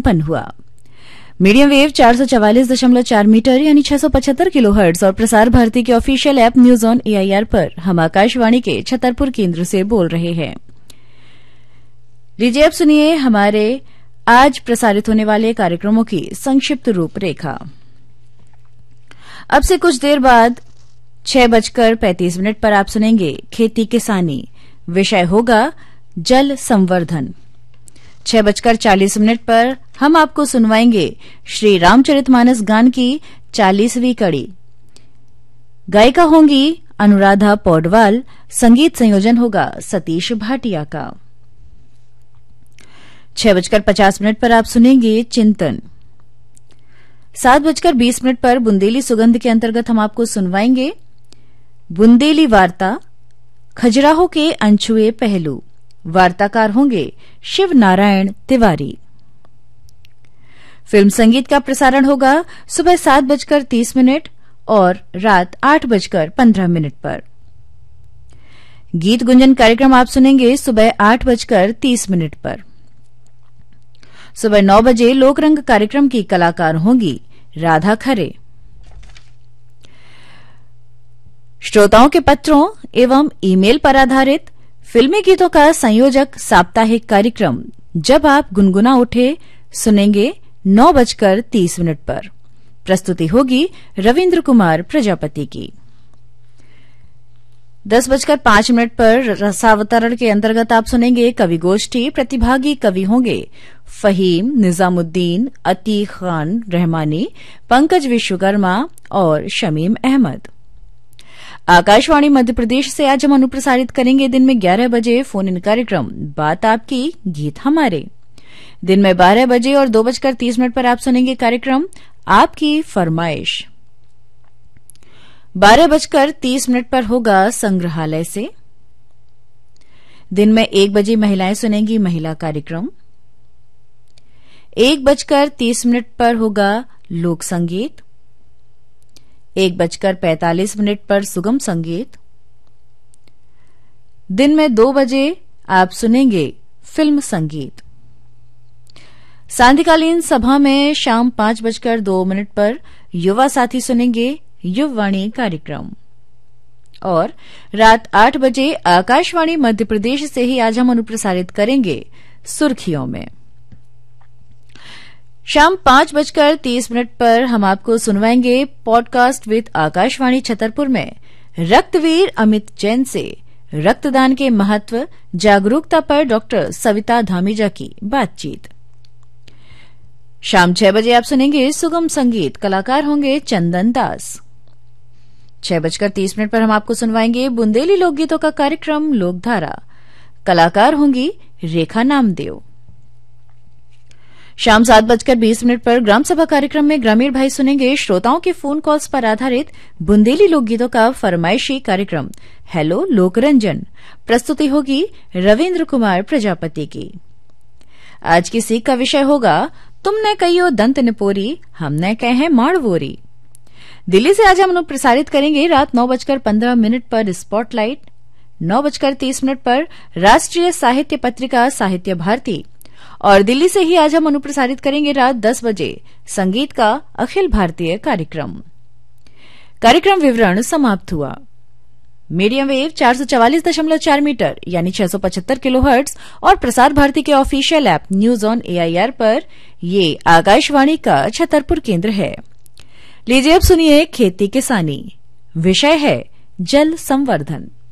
संपन्न हुआ। Medium wave 444.4 metre यानी 675 किलोहर्ट्ज और प्रसार भारती के official app news on AIR पर हम आकाशवाणी के छतरपुर केंद्र से बोल रहे हैं। लीजिए अब सुनिए हमारे आज प्रसारित होने वाले कार्यक्रमों की संक्षिप्त रूपरेखा। अब से कुछ देर बाद 6:35 पर आप सुनेंगे खेती किसानी। विषय होगा जल संवर्धन। 6:40 पर हम आपको सुनवाएंगे श्री रामचरितमानस गान की 40वीं कड़ी। गायिका होंगी अनुराधा पौडवाल। संगीत संयोजन होगा सतीश भाटिया का। 6:50 पर आप सुनेंगे चिंतन। 7:20 पर बुंदेली सुगंध के अंतर्गत हम आपको सुनवाएंगे बुंदेली वार्ता, खजुराहो के अनछुए पहलू। वार्ताकार होंगे शिव नारायण तिवारी। फिल्म संगीत का प्रसारण होगा सुबह 7:30 और रात 8:15 पर। गीत गुंजन कार्यक्रम आप सुनेंगे सुबह 8:30 पर। सुबह 9 बजे लोकरंग कार्यक्रम की कलाकार होंगी राधा खरे। श्रोताओं के पत्रों एवं ईमेल पर आधारित फिल्मी गीतों का संयोजक साप्ताहिक कार्यक्रम जब आप गुनगुना उठे सुनेंगे 9:30 पर। प्रस्तुति होगी रविन्द्र कुमार प्रजापति की। 10:05 पर रसावतरण के अंतर्गत आप सुनेंगे कवि गोष्ठी। प्रतिभागी कवि होंगे फहीम, निजामुद्दीन, अतीक खान रहमानी, पंकज विश्वकर्मा और शमीम अहमद। आकाशवाणी मध्य प्रदेश से आज हम अनुप्रसारित करेंगे दिन में 11 बजे फोन इन कार्यक्रम बात आपकी गीत हमारे। दिन में 12 बजे और 2:30 पर आप सुनेंगे कार्यक्रम आपकी फरमाइश। 12:30 पर होगा संग्रहालय से। दिन में 1 बजे महिलाएं सुनेंगी महिला कार्यक्रम। 1:30 पर होगा लोक संगीत। 1:45 पर सुगम संगीत। दिन में 2 बजे आप सुनेंगे फिल्म संगीत। सांध्यकालीन सभा में शाम 5:02 पर युवा साथी सुनेंगे युववाणी कार्यक्रम। और रात 8 बजे आकाशवाणी मध्य प्रदेश से ही आज हम अनुप्रसारित करेंगे सुर्खियों में। शाम 5:30 पर हम आपको सुनवाएंगे पॉडकास्ट विद आकाशवाणी छतरपुर में रक्तवीर अमित जैन से रक्तदान के महत्व जागरूकता पर डॉक्टर सविता धामीजा की बातचीत। शाम 6 बजे आप सुनेंगे सुगम संगीत। कलाकार होंगे चंदन दास। 6:30 पर हम आपको सुनवाएंगे बुंदेली लोकगीतों का कार्यक्रम लोकधारा। कलाकार होंगी रेखा नामदेव। शाम 7:20 पर ग्राम सभा कार्यक्रम में ग्रामीण भाई सुनेंगे श्रोताओं के फोन कॉल्स पर आधारित बुंदेली लोकगीतों का फरमाइशी कार्यक्रम हेलो लोकरंजन। प्रस्तुति होगी रविन्द्र कुमार प्रजापति की। आज की सीख का विषय होगा तुमने कहियो दंत निपोरी, हमने कहे हैं माड़वोरी। दिल्ली से आज हम लोग प्रसारित करेंगे रात 9:15 पर स्पॉटलाइट। 9:30 पर राष्ट्रीय साहित्य पत्रिका साहित्य भारती। और दिल्ली से ही आज हम अनुप्रसारित करेंगे रात 10 बजे संगीत का अखिल भारतीय कार्यक्रम। कार्यक्रम विवरण समाप्त हुआ। मीडियम वेव 444.4 मीटर यानी 675 किलोहर्ट्ज और प्रसार भारती के official app news on AIR पर ये आकाशवाणी का छतरपुर केंद्र है। लीजिए अब सुनिए खेती किसानी। विषय है जल संवर्धन।